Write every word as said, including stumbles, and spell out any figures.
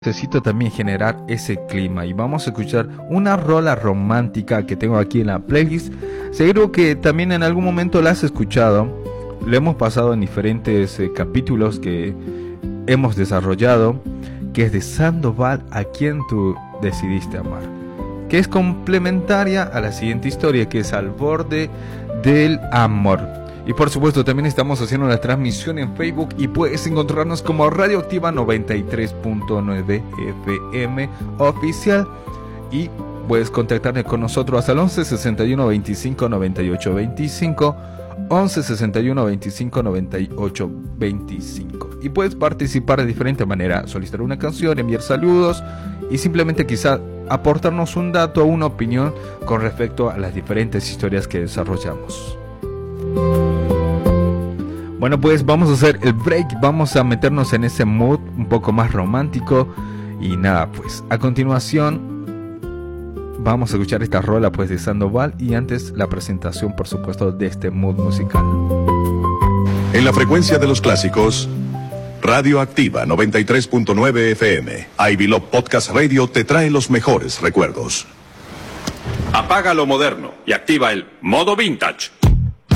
Necesito también generar ese clima y vamos a escuchar una rola romántica que tengo aquí en la playlist. Seguro que también en algún momento la has escuchado. Lo hemos pasado en diferentes eh, capítulos que hemos desarrollado, que es de Sandoval, A quien tú decidiste amar, que es complementaria a la siguiente historia, que es Al borde del amor. Y por supuesto también estamos haciendo la transmisión en Facebook y puedes encontrarnos como Radioactiva noventa y tres punto nueve F M oficial, y puedes contactarte con nosotros al once sesenta y uno veinticinco noventa y ocho veinticinco, once sesenta y uno veinticinco noventa y ocho veinticinco, y puedes participar de diferente manera: solicitar una canción, enviar saludos y simplemente quizá aportarnos un dato o una opinión con respecto a las diferentes historias que desarrollamos. Bueno, pues vamos a hacer el break, vamos a meternos en ese mood un poco más romántico y nada, pues a continuación vamos a escuchar esta rola pues de Sandoval, y antes la presentación por supuesto de este mood musical. En la frecuencia de los clásicos, Radioactiva noventa y tres punto nueve F M, Ivy Love Podcast Radio te trae los mejores recuerdos. Apaga lo moderno y activa el modo vintage.